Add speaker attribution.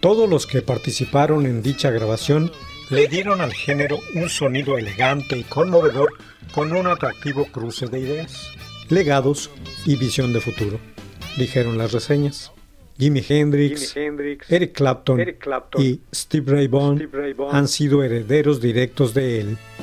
Speaker 1: Todos los que participaron en dicha grabación le dieron al género un sonido elegante y conmovedor con un atractivo cruce de ideas, legados y visión de futuro, dijeron las reseñas. Jimi Hendrix, Eric Clapton y Stevie Ray Vaughan han sido herederos directos de él